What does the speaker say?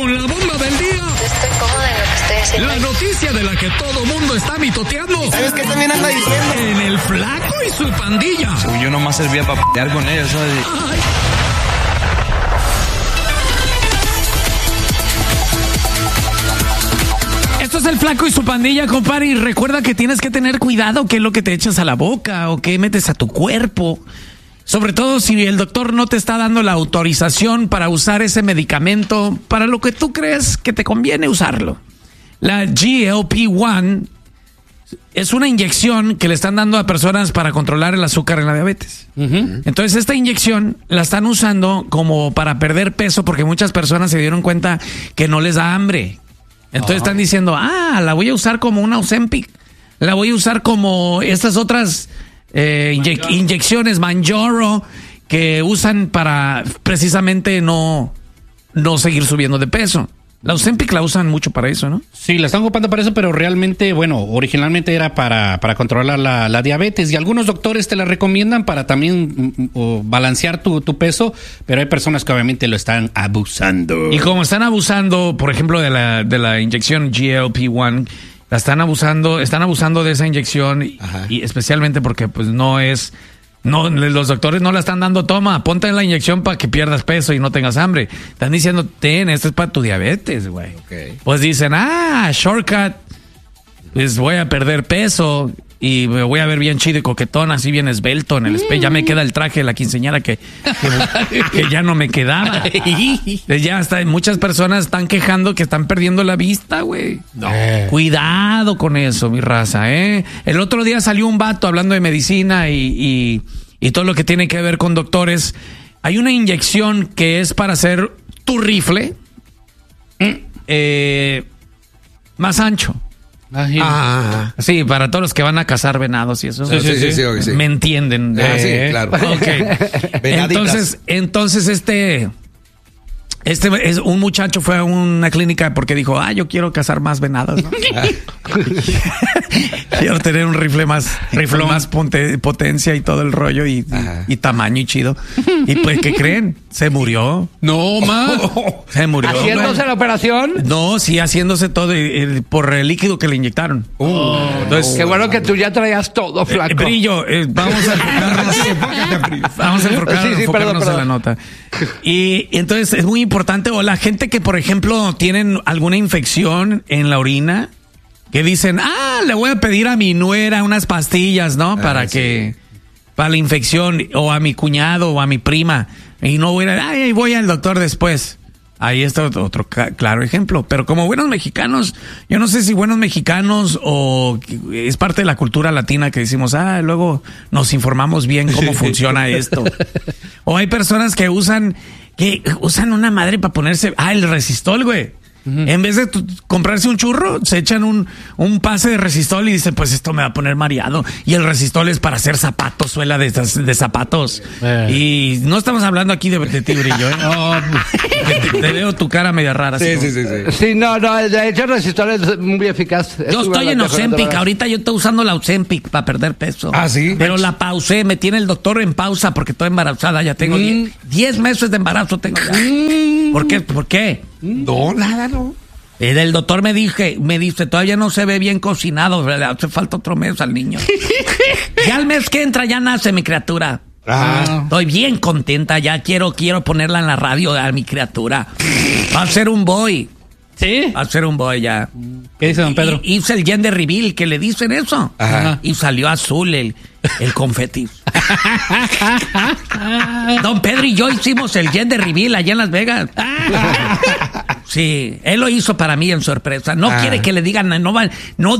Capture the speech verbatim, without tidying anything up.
con la bomba del día. Estoy cómoda en lo que estoy haciendo. La noticia de la que todo mundo está mitoteando. ¿Sabes qué también anda diciendo? En el Flaco y su pandilla. Uy, yo nomás servía para pelear con ellos, ¿sabes? Ay. Esto es el Flaco y su pandilla, compadre, y recuerda que tienes que tener cuidado qué es lo que te echas a la boca o qué metes a tu cuerpo. Sobre todo si el doctor no te está dando la autorización para usar ese medicamento para lo que tú crees que te conviene usarlo. La G L P uno es una inyección que le están dando a personas para controlar el azúcar en la diabetes. Uh-huh. Entonces esta inyección la están usando como para perder peso porque muchas personas se dieron cuenta que no les da hambre. Entonces oh. están diciendo, ah, la voy a usar como una Ozempic, la voy a usar como estas otras eh, inye- inyecciones, Mounjaro, que usan para precisamente no, no seguir subiendo de peso. La Ozempic la usan mucho para eso, ¿no? Sí, la están ocupando para eso, pero realmente, bueno, originalmente era para, para controlar la, la diabetes y algunos doctores te la recomiendan para también o balancear tu, tu peso, pero hay personas que obviamente lo están abusando. Y como están abusando, por ejemplo, de la, de la inyección G L P uno, la están abusando, están abusando de esa inyección y, y especialmente porque pues no es... No, los doctores no la están dando, toma, ponte en la inyección para que pierdas peso y no tengas hambre. Están diciendo, ten, esto es para tu diabetes, güey. Okay. Pues dicen, ah, shortcut, pues voy a perder peso y me voy a ver bien chido y coquetón, así bien esbelto en el espejo. Ya me queda el traje de la quinceañera que, que, que ya no me quedaba. Ya está, muchas personas están quejando que están perdiendo la vista, güey. No. Cuidado con eso, mi raza, ¿eh? El otro día salió un vato hablando de medicina y, y, y todo lo que tiene que ver con doctores. Hay una inyección que es para hacer tu rifle eh, más ancho. Ah, sí, para todos los que van a cazar venados y eso. Sí, sí, sí, sí, okay, sí. Me entienden. De, ah, sí, claro. Okay. Entonces, entonces este, este es un muchacho fue a una clínica porque dijo, ah, yo quiero cazar más venados, ¿no? Quiero tener un rifle más, rifle más ponte, potencia y todo el rollo y, y, y tamaño y chido. Y pues, ¿qué creen? Se murió. No, ma. Se murió. ¿Haciéndose la operación? No, sí, haciéndose todo eh, por el líquido que le inyectaron. Oh, Entonces, qué bueno que tú ya traías todo, flaco. Eh, brillo, eh, vamos a enfocarnos, vamos a enfocar, sí, sí, enfocarnos perdón, perdón. en la nota. Y, y entonces es muy importante, o la gente que, por ejemplo, tienen alguna infección en la orina, que dicen, ah, le voy a pedir a mi nuera unas pastillas, ¿no? Para ah, que, sí. para la infección, o a mi cuñado, o a mi prima. Y no voy a, ay, voy al doctor después. Ahí está otro, otro claro ejemplo. Pero como buenos mexicanos, yo no sé si buenos mexicanos o es parte de la cultura latina que decimos, ah, luego nos informamos bien cómo funciona esto. O hay personas que usan, que usan una madre para ponerse, ah, el resistol, güey. Uh-huh. En vez de t- comprarse un churro, se echan un, un pase de resistol y dicen, pues esto me va a poner mareado. Y el resistol es para hacer zapatos, suela de, de zapatos. Eh. Y no estamos hablando aquí de, de ti, Brillo, ¿eh? No, te, te veo tu cara media rara. Sí, sí, sí, sí. Sí, no, no, de hecho el resistol es muy eficaz. Yo estoy en Ozempic, ahorita yo estoy usando la Ozempic para perder peso. Ah, sí. Pero la pausé, me tiene el doctor en pausa porque estoy embarazada, ya tengo diez mm. meses de embarazo tengo ya. Mm. ¿Por qué? ¿Por qué? No, nada, no. El doctor me dije, me dice, todavía no se ve bien cocinado, hace falta otro mes al niño. Ya al mes que entra ya nace mi criatura. Ah. Estoy bien contenta, ya quiero, quiero ponerla en la radio a mi criatura. Va a ser un boy. ¿Sí? Va a ser un boy ya. ¿Qué dice don Pedro? Y, hice el gender reveal, que le dicen eso. Ajá. Y salió azul el, el confeti. Don Pedro y yo hicimos el gender reveal allá en Las Vegas. Sí, él lo hizo para mí en sorpresa. No ah. quiere que le digan, no va, no